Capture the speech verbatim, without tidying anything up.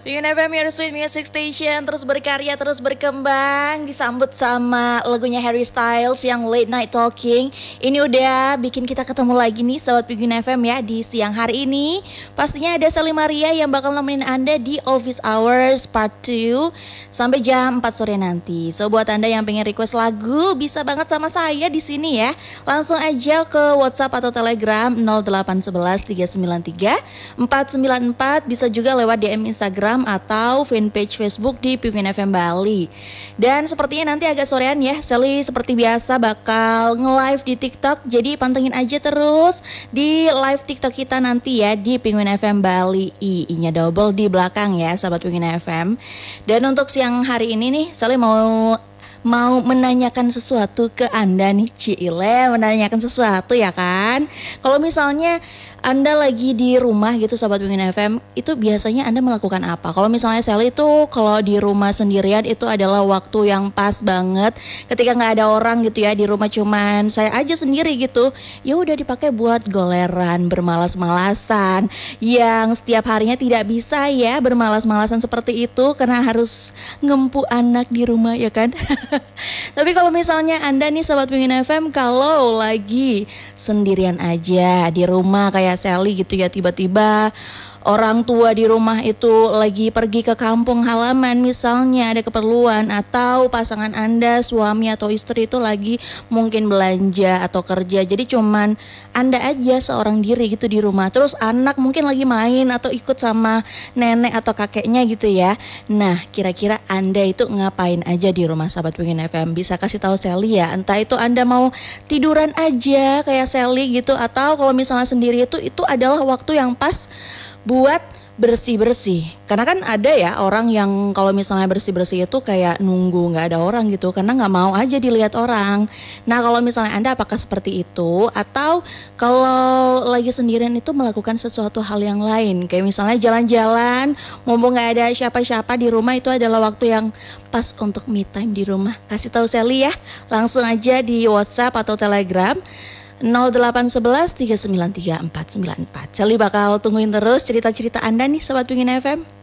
Pingin F M, your sweet music station, terus berkarya, terus berkembang. Disambut sama lagunya Harry Styles yang Late Night Talking. Ini udah bikin kita ketemu lagi nih Sobat Pingin F M ya di siang hari ini. Pastinya ada Sally Maria yang bakal nemenin Anda di Office Hours Part dua sampai jam empat sore nanti. So buat Anda yang pengen request lagu, bisa banget sama saya di sini ya. Langsung aja ke WhatsApp atau Telegram nol delapan satu satu tiga sembilan tiga empat sembilan empat. Bisa juga lewat D M Instagram atau fanpage Facebook di Penguin F M Bali. Dan sepertinya nanti agak sorean ya, Sally seperti biasa bakal nge-live di TikTok. Jadi pantengin aja terus di live TikTok kita nanti ya di Penguin F M Bali. I-nya double di belakang ya, sahabat Penguin F M. Dan untuk siang hari ini nih, Sally mau mau menanyakan sesuatu ke Anda nih, Cile, menanyakan sesuatu ya kan. Kalau misalnya Anda lagi di rumah gitu Sobat Penguin F M, itu biasanya Anda melakukan apa? Kalau misalnya Sally itu kalau di rumah sendirian itu adalah waktu yang pas banget ketika nggak ada orang gitu ya, di rumah cuman saya aja sendiri gitu. Ya udah dipakai buat goleran, bermalas-malasan, yang setiap harinya tidak bisa ya bermalas-malasan seperti itu karena harus ngempu anak di rumah ya kan. Tapi kalau misalnya Anda nih Sobat Penguin F M, kalau lagi sendirian aja di rumah kayak Sally gitu ya, tiba-tiba orang tua di rumah itu lagi pergi ke kampung halaman misalnya ada keperluan, atau pasangan Anda, suami atau istri itu lagi mungkin belanja atau kerja, jadi cuman Anda aja seorang diri gitu di rumah, terus anak mungkin lagi main atau ikut sama nenek atau kakeknya gitu ya. Nah kira-kira Anda itu ngapain aja di rumah Sahabat Penguin F M? Bisa kasih tahu Sally ya, entah itu Anda mau tiduran aja kayak Sally gitu, atau kalau misalnya sendiri itu itu adalah waktu yang pas buat bersih-bersih. Karena kan ada ya orang yang kalau misalnya bersih-bersih itu kayak nunggu gak ada orang gitu, karena gak mau aja dilihat orang. Nah kalau misalnya Anda apakah seperti itu, atau kalau lagi sendirian itu melakukan sesuatu hal yang lain, kayak misalnya jalan-jalan, mumpung gak ada siapa-siapa di rumah, itu adalah waktu yang pas untuk me time di rumah. Kasih tahu Sally ya, langsung aja di WhatsApp atau Telegram nol delapan satu satu tiga sembilan tiga empat sembilan empat. Sally bakal tungguin terus cerita-cerita Anda nih Sobat Penguin F M.